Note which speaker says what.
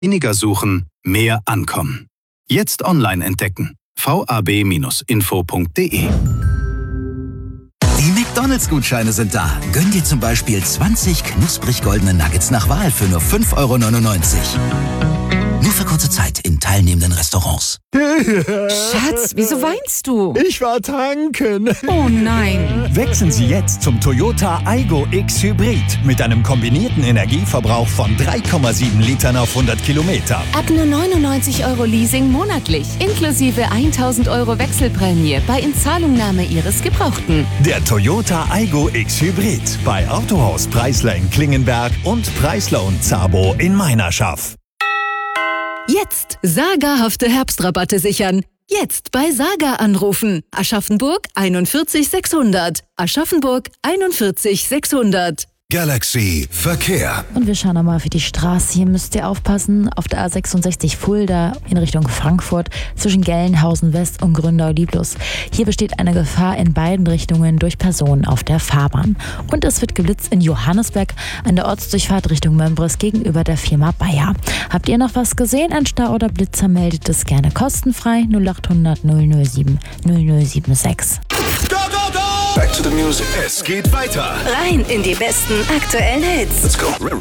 Speaker 1: Weniger suchen, mehr ankommen. Jetzt online entdecken. vab-info.de.
Speaker 2: Die McDonalds-Gutscheine sind da. Gönn dir zum Beispiel 20 knusprig goldene Nuggets nach Wahl für nur 5,99 €. Nur für kurze Zeit in teilnehmenden Restaurants.
Speaker 3: Schatz, wieso weinst du?
Speaker 4: Ich war tanken.
Speaker 3: Oh nein.
Speaker 4: Wechseln Sie jetzt zum Toyota Aygo X Hybrid mit einem kombinierten Energieverbrauch von 3,7 Litern auf 100 Kilometer.
Speaker 3: Ab nur 99 € Leasing monatlich, inklusive 1.000 € Wechselprämie bei Inzahlungnahme Ihres Gebrauchten.
Speaker 4: Der Toyota Aygo X Hybrid bei Autohaus Preisler in Klingenberg und Preisler und Zabo in Meinerschaft.
Speaker 5: Jetzt sagerhafte Herbstrabatte sichern. Jetzt bei Saga anrufen. Aschaffenburg 41 600. Aschaffenburg 41 600.
Speaker 6: Galaxy Verkehr.
Speaker 7: Und wir schauen nochmal für die Straße. Hier müsst ihr aufpassen. Auf der A66 Fulda in Richtung Frankfurt zwischen Gelnhausen West und Gründau-Lieblus. Hier besteht eine Gefahr in beiden Richtungen durch Personen auf der Fahrbahn. Und es wird geblitzt in Johannesberg an der Ortsdurchfahrt Richtung Mömbris gegenüber der Firma Bayer. Habt ihr noch was gesehen? Ein Stau oder Blitzer, meldet es gerne kostenfrei 0800 007 0076.
Speaker 6: Back to the music. Es geht weiter.
Speaker 5: Rein in die besten aktuellen Hits.
Speaker 6: Let's go.